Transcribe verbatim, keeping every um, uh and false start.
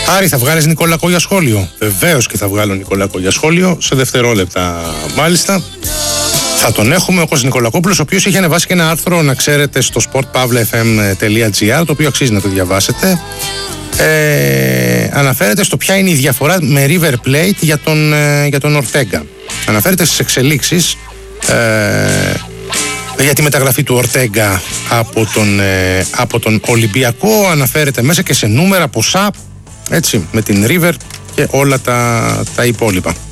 Άρη, θα βγάλεις Νικολακό για σχόλιο? Βεβαίως και θα βγάλω Νικολακό για σχόλιο, σε δευτερόλεπτα μάλιστα. Θα τον έχουμε, ο Κώστας Νικολακόπουλος, ο οποίος είχε ανεβάσει και ένα άρθρο, να ξέρετε, στο sport pavla f m τελεία g r, το οποίο αξίζει να το διαβάσετε. Ε, αναφέρεται στο ποια είναι η διαφορά με River Plate για τον, ε, για τον Ορτέγκα. Αναφέρεται στις εξελίξεις ε, για τη μεταγραφή του Ορτέγκα από τον, ε, από τον Ολυμπιακό. Αναφέρεται μέσα και σε νούμερα, ποσά, έτσι, με την River και όλα τα, τα υπόλοιπα.